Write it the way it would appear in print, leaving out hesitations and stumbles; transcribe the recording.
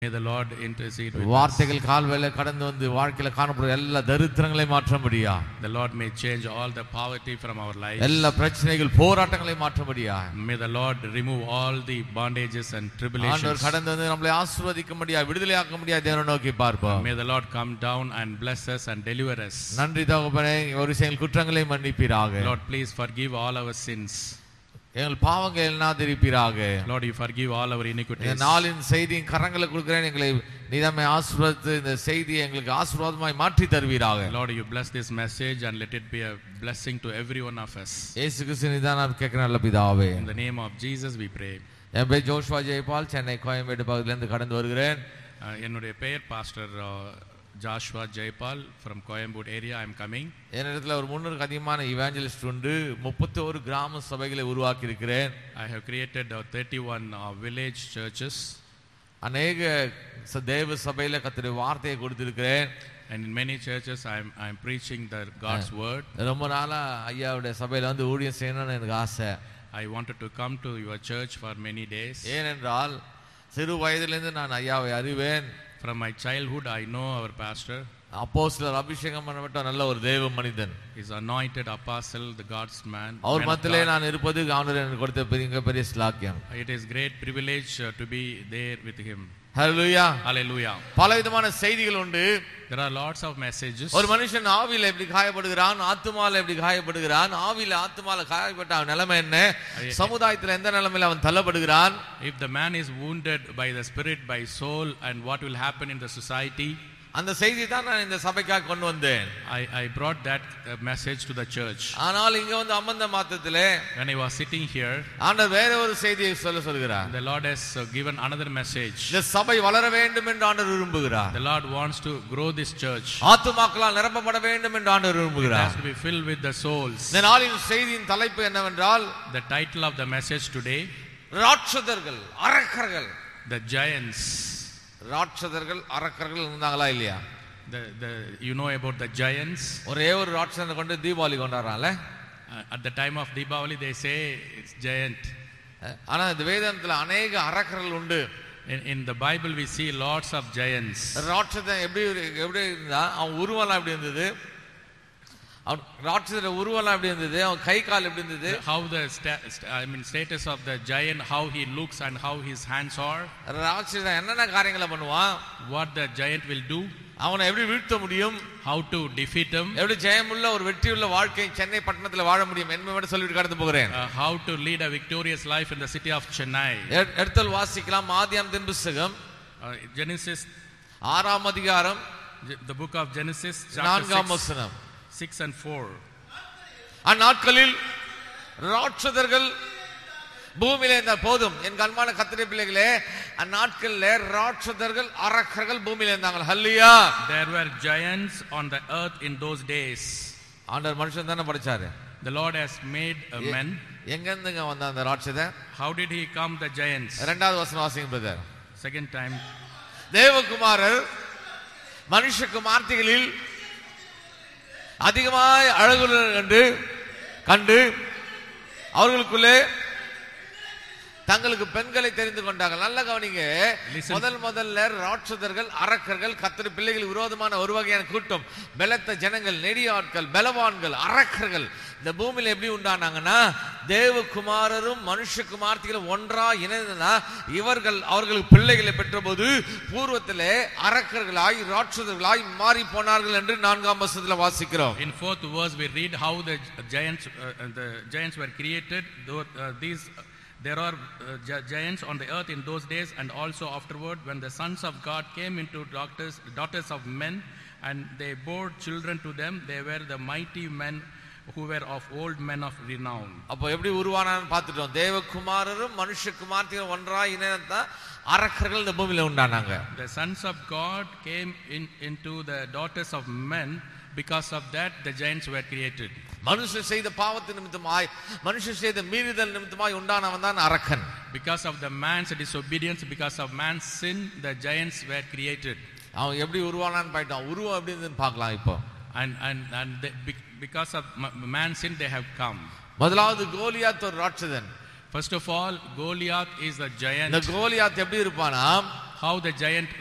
May the Lord intercede with us. வார்த்தைகள் கால்வேல கடந்து வந்து வாழ்க்கையில காணப்படுற எல்லா தரித்திரங்களை மாற்றும்படியா. The Lord may change all the poverty from our lives. எல்லா பிரச்சனைகள் போராட்டங்களை மாற்றும்படியா. May the Lord remove all the bondages and tribulations. ஆண்டவர் கடந்து வந்து நம்மை ஆசீர்வதிக்கும்படியா விடுதலையாக்கும்படியா தேவனை நோக்கி பார்ப்போம். May the Lord come down and bless us and deliver us. நன்றி தகப்பனே, ஒரு சில குற்றங்களை மன்னிப்பீராக. Lord, please forgive all our sins. எங்கள் பாவங்களை எண்ணாதிருப்பீராக. Lord, you forgive all our iniquities. இந்த நாளின் செய்தியின் கரங்களை கொடுக்கிறேன். எங்களை நீதாமே ஆசீர்வதித்து இந்த செய்தியை எங்களுக்கு ஆசீர்வாதமாய் மாற்றி தருவீராக. Lord, you bless this message and let it be a blessing to every one of us. இயேசு கிறிஸ்துவின் நாமத்தில் கேட்கிறேன் நல்ல பிதாவே. In the name of Jesus we pray. என் பேர் ஜோஷுவா ஜெயபால், சென்னை கோயம்பேடு பகுதியிலிருந்து கடந்து வருகிறேன். என்னுடைய பெயர் pastor Joshua Jaipal from Coimbatore area. I am coming. என்னிடத்துல ஒரு 300க்கு அதிகமான இவாஞ்சலிஸ்ட் உண்டு. 31 கிராம சபைகளை உருவாக்கி இருக்கிறேன். I have created 31 village churches. அநேக தேவ சபையில கர்த்தருடைய வார்த்தையை கொடுத்திருக்கிறேன். And in many churches I am preaching the God's word. ரொம்ப நாளா ஐயாவுடைய சபையில வந்து ஊழியம் செய்யணும்னு எனக்கு ஆசை. I wanted to come to your church for many days. ஏனென்றால் சிறு வயதிலிருந்து நான் ஐயாவை அறிவேன். From my childhood I know our pastor. அப்போஸ்தலர் அபிஷேகம் பண்ணப்பட்ட நல்ல ஒரு தேவ மனிதன். He is anointed apostle, the God's man. அவர் மத்தியிலே நான் இருப்பது ஆண்டவர் எனக்கு கொடுத்த பெரிய ஸ்லாக்கியம். It is great privilege to be there with him. Hallelujah. Hallelujah. பலவிதமான செய்திகள் உண்டு. There are lots of messages. ஒரு மனுஷன் ஆவியில எப்படி காயப்படுகிறான், ஆத்துமால எப்படி காயப்படுகிறான், ஆவியில ஆத்துமால காயப்பட்ட அவன் நிலைமை என்ன, சமுதாயத்தில் எந்த நிலைமையில அவன் தள்ளப்படுகிறான். If the man is wounded by the spirit, by soul, and what will happen in the society. அந்த செய்தி தான் நான் இந்த சபைக்காக கொண்டு வந்தேன். I brought that message to the church. ஆனால் இங்க வந்து அமர்ந்த மாத்திரத்திலே When I was sitting here, ஆண்டவர் வேற ஒரு செய்தியை சொல்கிறார். the Lord has given another message. இந்த சபை வளர வேண்டும் என்று ஆண்டவர் விரும்புகிறார். The Lord wants to grow this church. ஆத்துமாக்களால் நிரப்பப்பட வேண்டும் என்று ஆண்டவர் It விரும்புகிறார். has to be filled with the souls. இந்த நாளின் செய்தியின் தலைப்பு என்னவென்றால், The title of the message today, ராட்சதர்கள், அரக்கர்கள். the giants. ராட்சதர்கள், அரக்கர்கள் இருந்தாங்களா இல்லையா? You know about the giants. ஒரே ஒரு ராட்சதனை கொண்டு Deepavali கொண்டாடுறாங்கல. At the time of Deepavali they say it's giant. ஆனா இந்த வேதத்துல அநேக அரக்கர்கள் உண்டு. In the Bible we see lots of giants. ராட்சதன் எப்படி இருந்தா, அவன் உருவம் எப்படி இருந்தது, அவன் ராட்சதோட உருவம் எப்படி இருந்தது, அவன் கை கால் எப்படி இருந்தது, How the status of the giant, how he looks and how his hands are. ராட்சதன் என்னென்ன காரியங்களை பண்ணுவான், What the giant will do. அவனை எப்படி வீழ்த்த முடியும், How to defeat him. எப்படி ஜெயமுள்ள ஒரு வெற்றியுள்ள வாழ்க்கை சென்னை பட்டணத்துல வாழ முடியும் என்பதை சொல்லிட்டு கடந்து போகிறேன். How to lead a victorious life in the city of Chennai. எடுத்தல் வாசிக்கலாம். ஆதியாகமத்தின் புத்தகம் Genesis, 6ஆம் அதிகாரம், the book of Genesis, 4ஆம் வசனம். 6 and 4. அந்நாட்களில் ராட்சதர்கள் பூமியிலே இருந்த போதும், என் கண்மான கர்த்தருடைய பிள்ளைகளே, அந்நாட்களில் ராட்சதர்கள், அரக்கர்கள் பூமியில இருந்தாங்க. ஹல்லேலூயா. There were giants on the earth in those days. ஆண்டவர் மனுஷன் தானே படைச்சாரு. The Lord has made a man. எங்க இருந்துங்க வந்த அந்த ராட்சதன்? How did he come, the giants? இரண்டாவது வசனம் வாசிங்க பிரதர். Second time. தேவகுமாரர் மனுஷகுமார்த்திகளில் அதிகமாய் அழகுள்ளனர் என்று கண்டு அவர்களுக்குள்ளே தங்களுக்கு பெண்களை தெரிந்து கொண்டார்கள். நல்ல கவனிங்க. முதல்ல ராட்சதர்கள், அரக்கர்கள், கர்த்தருடைய பிள்ளைகள் விரோதமான ஒரு வகையான கூட்டம், பலத்த ஜனங்கள், நெடிய ஆட்கள், பலவான்கள், அரக்கர்கள் இந்த பூமியில எப்படி உண்டானாங்கன்னா, தேவகுமாரரும் மனுஷகுமார்த்திகளும் ஒன்றா இணைந்தனா இவர்கள் அவர்களுக்கு பிள்ளைகளை பெற்றபோது பூர்வத்திலே அரக்கர்களாய் ராட்சதர்களாய் மாறி போனார்கள் என்று 4ஆம் வசனத்துல வாசிக்கிறோம். In 4th verse we read how the giants were created. There are giants on the earth in those days, and also afterward when the sons of God came into daughters of men, and they bore children to them. They were the mighty men who were of old men of renown. அப்ப எப்படி உருவானான்னு பார்த்துட்டோம். தேவகுமாரரும் மனுஷகுமார்த்திகளும் ஒன்றாய் இணைந்தா அரக்கர்கள் இந்த பூமியில உண்டானாங்க. The sons of God came into the daughters of men. Because of that the giants were created. மனுஷன் செய்த பாவத்தின் நிமித்தமாய், மனுஷன் செய்த மீறுதல் நிமித்தமாய் உண்டானவன் தான் அரக்கன். Because of the man's disobedience, because of man's sin, the giants were created. அவன் எப்படி உருவானான்னு போயிட்டான். உருவம் எப்படி இருந்துன்னு பார்க்கலாம் இப்போ. And because of man's sin they have come. முதலாவது கோலியாத் ஒரு ராட்சதன். First of all, Goliath is a giant. இந்த கோலியாத் எப்படி இருப்பானா, how the giant